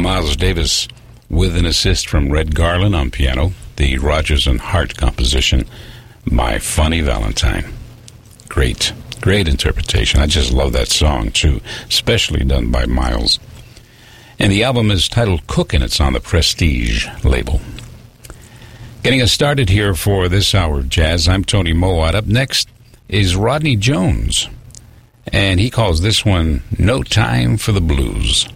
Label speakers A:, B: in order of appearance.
A: Miles Davis with an assist from Red Garland on piano, the Rodgers and Hart composition, My Funny Valentine. Great interpretation. I just love that song, too, especially done by Miles. And the album is titled Cook, and it's on the Prestige label. Getting us started here for this hour of jazz, I'm Tony Mowat. Up next is Rodney Jones, and he calls this one No Time for the Blues.